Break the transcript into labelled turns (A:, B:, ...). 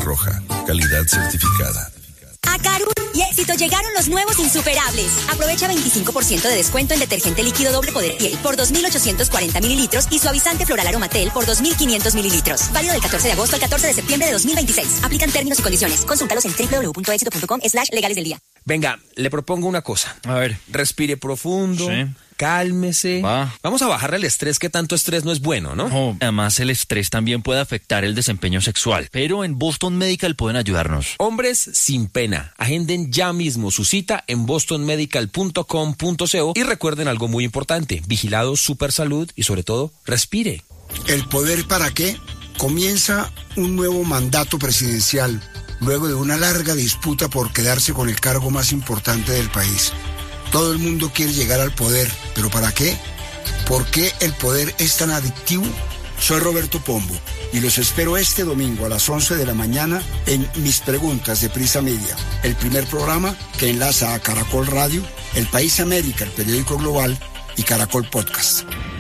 A: Roja, calidad certificada.
B: A Carul y Éxito llegaron los nuevos insuperables. Aprovecha 25% de descuento en detergente líquido doble poder piel por 2.840 mililitros y suavizante floral Aromatel por 2.500 mililitros. Válido del 14 de agosto al 14 de septiembre de 2026. Aplican términos y condiciones. Consúltalos en www.exito.com/legales del día.
C: Venga, le propongo una cosa.
D: A ver.
C: Respire profundo.
D: Sí.
C: Cálmese. Vamos a bajarle el estrés, que tanto estrés no es bueno, ¿no?
D: Oh, además, el estrés también puede afectar el desempeño sexual. Pero en Boston Medical pueden ayudarnos.
C: Hombres sin pena. Agenden ya mismo su cita en bostonmedical.com.co y recuerden algo muy importante. Vigilado Supersalud y sobre todo, respire.
E: ¿El poder para qué? Comienza un nuevo mandato presidencial luego de una larga disputa por quedarse con el cargo más importante del país. Todo el mundo quiere llegar al poder, ¿pero para qué? ¿Por qué el poder es tan adictivo? Soy Roberto Pombo y los espero este domingo a las 11 de la mañana en Mis Preguntas de Prisa Media, el primer programa que enlaza a Caracol Radio, El País América, el periódico global, y Caracol Podcast.